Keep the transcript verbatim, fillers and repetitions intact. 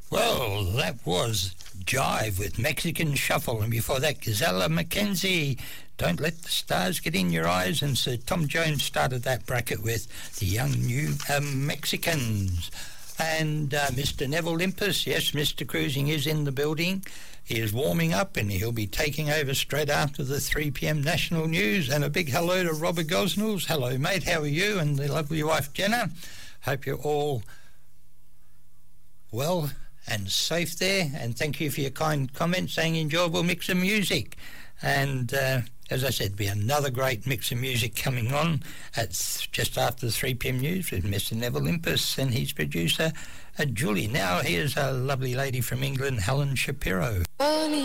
Well, that was Jive with Mexican Shuffle, and before that, Gazella Mackenzie, Don't Let the Stars Get in Your Eyes, and Sir Tom Jones started that bracket with the Young New um, Mexicans. And uh, Mister Neville Limpus, yes, Mister Cruising is in the building. He is warming up, and he'll be taking over straight after the three p.m. national news. And a big hello to Robert Gosnells. Hello, mate, how are you? And the lovely wife, Jenna. Hope you're all well and safe there, and thank you for your kind comments saying enjoyable mix of music. And uh, as I said, be another great mix of music coming on at th- just after the three p.m. news with Mister Neville Limpus and his producer uh, Julie. Now here's a lovely lady from England, Helen Shapiro. Funny